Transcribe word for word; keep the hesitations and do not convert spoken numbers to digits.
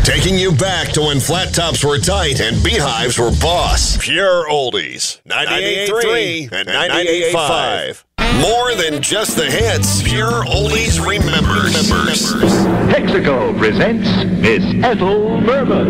Taking you back to when flat tops were tight and beehives were boss. Pure oldies. ninety-eight point three and ninety-eight point five. More than just the hits. Pure oldies remembers. Texaco presents Miss Ethel Merman.